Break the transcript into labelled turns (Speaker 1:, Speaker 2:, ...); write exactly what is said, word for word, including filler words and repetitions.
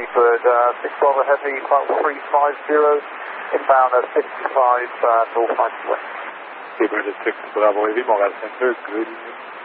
Speaker 1: Seaford, uh, six Bravo Heavy, flight three five zero, inbound at fifty-five, uh, North ninety west.
Speaker 2: Seabird is six Bravo Heavy, Montreal Center, good evening.